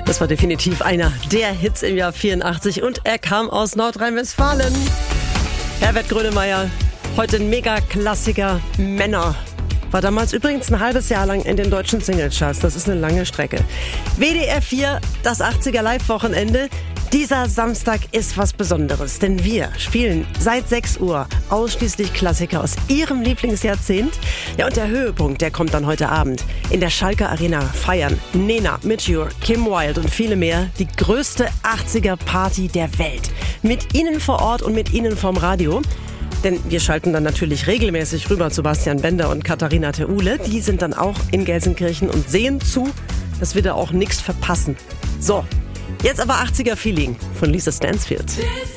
Das war definitiv einer der Hits im Jahr 84 und er kam aus Nordrhein-Westfalen. Herbert Grönemeyer, heute ein Mega-Klassiker, Männer. War damals übrigens ein halbes Jahr lang in den deutschen Singlecharts. Das ist eine lange Strecke. WDR 4, das 80er Live-Wochenende. Dieser Samstag ist was Besonderes, denn wir spielen seit 6 Uhr ausschließlich Klassiker aus Ihrem Lieblingsjahrzehnt. Ja, und der Höhepunkt, der kommt dann heute Abend. In der Schalke Arena feiern Nena, Meteor, Kim Wilde und viele mehr die größte 80er-Party der Welt. Mit Ihnen vor Ort und mit Ihnen vorm Radio. Denn wir schalten dann natürlich regelmäßig rüber zu Bastian Bender und Katharina Theule. Die sind dann auch in Gelsenkirchen und sehen zu, dass wir da auch nichts verpassen. So, jetzt aber 80er Feeling von Lisa Stansfield.